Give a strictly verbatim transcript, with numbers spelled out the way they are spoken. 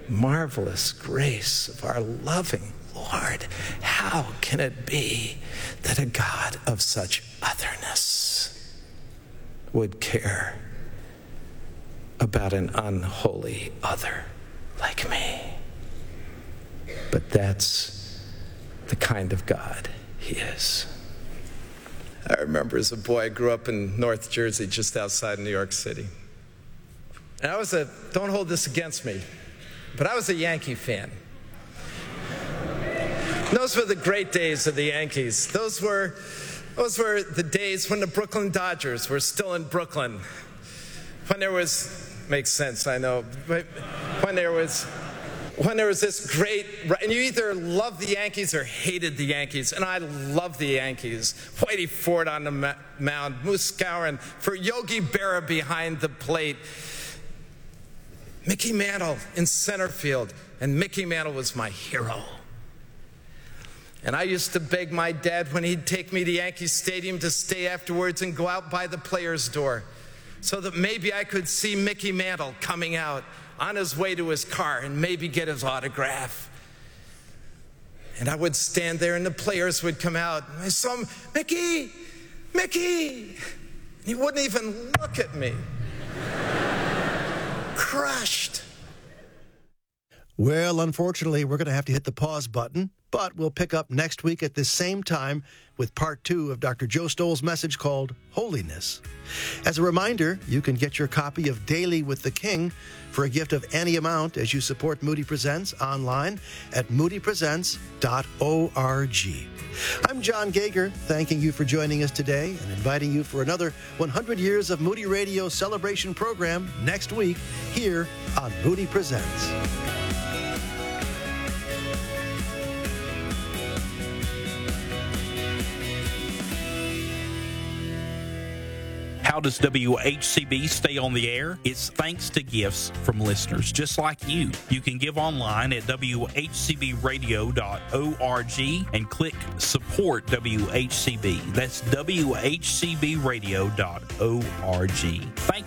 marvelous grace of our loving Lord, how can it be that a God of such otherness would care about an unholy other like me? But that's the kind of God he is. I remember as a boy, I grew up in North Jersey, just outside New York City. And I was a, don't hold this against me, but I was a Yankee fan. Those were the great days of the Yankees. Those were, those were the days when the Brooklyn Dodgers were still in Brooklyn. When there was, makes sense, I know, but when there was, when there was this great, and you either loved the Yankees or hated the Yankees, and I loved the Yankees. Whitey Ford on the mound, Moose Skowron, for Yogi Berra behind the plate, Mickey Mantle in center field, and Mickey Mantle was my hero. And I used to beg my dad when he'd take me to Yankee Stadium to stay afterwards and go out by the player's door so that maybe I could see Mickey Mantle coming out on his way to his car and maybe get his autograph. And I would stand there and the players would come out. And I saw him, Mickey, Mickey. He wouldn't even look at me. Crushed. Well, unfortunately, we're going to have to hit the pause button, but we'll pick up next week at this same time with part two of Doctor Joe Stoll's message called Holiness. As a reminder, you can get your copy of Daily with the King for a gift of any amount as you support Moody Presents online at moody presents dot org. I'm John Gager, thanking you for joining us today and inviting you for another one hundred years of Moody Radio celebration program next week here on Moody Presents. How does W H C B stay on the air? It's thanks to gifts from listeners just like you. You can give online at w h c b radio dot org and click Support W H C B. That's w h c b radio dot org. Thank